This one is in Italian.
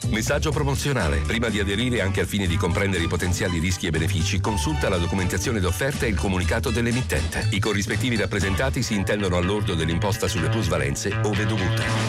Messaggio promozionale. Prima di aderire, anche al fine di comprendere i potenziali rischi e benefici, consulta la documentazione d'offerta e il comunicato dell'emittente. I corrispettivi rappresentati si intendono al lordo dell'imposta sulle plusvalenze ove dovuta.